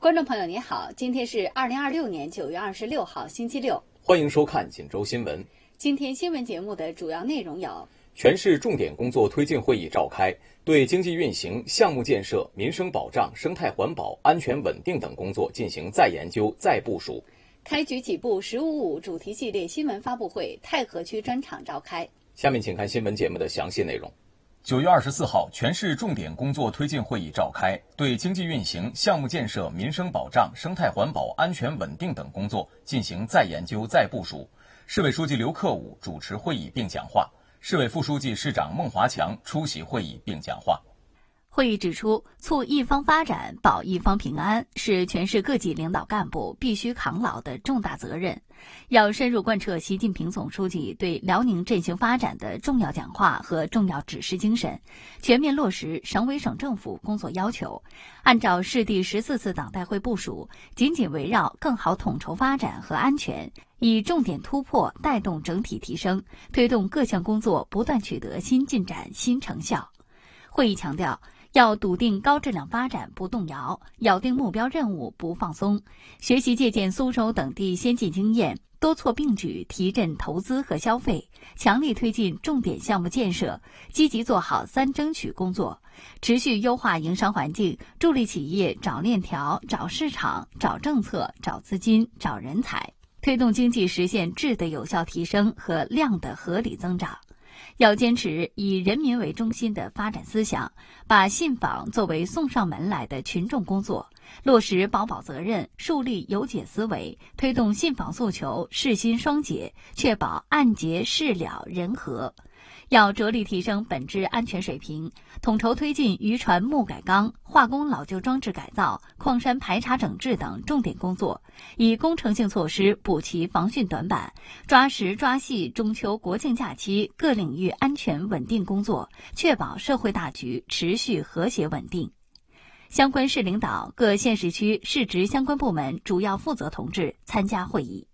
观众朋友您好，今天是2026年9月26号星期六， 欢迎收看锦州新闻。 今天新闻节目的主要内容有： 全市重点工作推进会议召开，对经济运行、项目建设、民生保障、生态环保、安全稳定等工作进行再研究、再部署。 开局起步“15.5”主题系列新闻发布会太和区专场召开。 下面请看新闻节目的详细内容。9月24号，全市重点工作推进会议召开，对经济运行、项目建设、民生保障、生态环保、安全稳定等工作进行再研究、再部署。市委书记刘克武主持会议并讲话，市委副书记、市长孟华强出席会议并讲话。 会议指出，促一方发展、保一方平安是全市各级领导干部必须扛牢的重大责任。要深入贯彻习近平总书记对辽宁振兴发展的重要讲话和重要指示精神，全面落实省委省政府工作要求，按照市第14次党代会部署，紧紧围绕更好统筹发展和安全，以重点突破带动整体提升，推动各项工作不断取得新进展、新成效。会议强调，要笃定高质量发展不动摇，咬定目标任务不放松，学习借鉴苏州等地先进经验，多措并举提振投资和消费，强力推进重点项目建设，积极做好3争取工作，持续优化营商环境，助力企业找链条、找市场、找政策、找资金、找人才，推动经济实现质的有效提升和量的合理增长。要坚持以人民为中心的发展思想，把信访作为送上门来的群众工作，落实保保责任，树立有解思维，推动信访诉求事心双解，确保案结事了人和。要着力提升本质安全水平，统筹推进渔船木改钢、化工老旧装置改造、矿山排查整治等重点工作，以工程性措施补齐防汛短板，抓实抓细中秋国庆假期各领域安全稳定工作，确保社会大局持续和谐稳定。相关市领导、各县市区市直相关部门主要负责同志参加会议。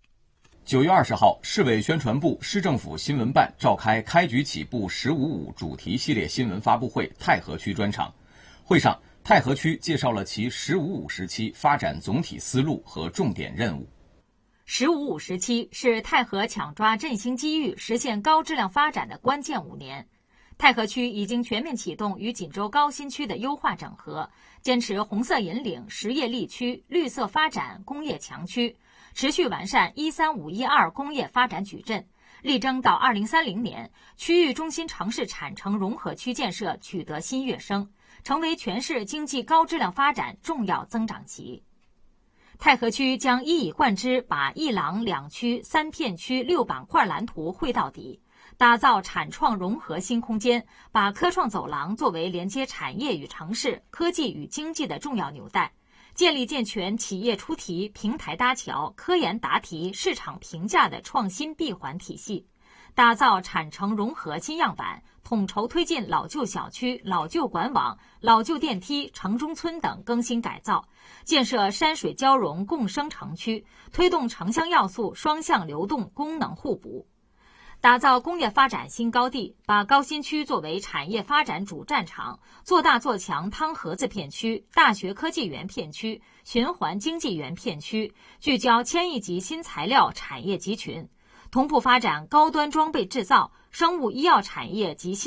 9月20号，市委宣传部、市政府新闻办召开开局起步“15.5”主题系列新闻发布会太和区专场。会上，太和区介绍了其“15.5”时期发展总体思路和重点任务。 “15.5”时期是太和抢抓振兴机遇、实现高质量发展的关键5年。太和区已经全面启动与锦州高新区的优化整合，坚持红色引领、实业立区、绿色发展、工业强区，持续完善“13512”工业发展矩阵，力争到2030年，区域中心城市产城融合区建设取得新跃升，成为全市经济高质量发展重要增长极。太和区将一以贯之把1廊2区3片区6板块蓝图绘到底，打造产创融合新空间，把科创走廊作为连接产业与城市、科技与经济的重要纽带，建立健全企业出题、平台搭桥、科研答题、市场评价的创新闭环体系，打造产城融合新样板，统筹推进老旧小区、老旧管网、老旧电梯、城中村等更新改造，建设山水交融共生城区，推动城乡要素双向流动、功能互补。打造工业发展新高地，把高新区作为产业发展主战场，做大做强汤河子片区、大学科技园片区、循环经济园片区，聚焦1000亿级新材料产业集群，同步发展高端装备制造、生物医药产业及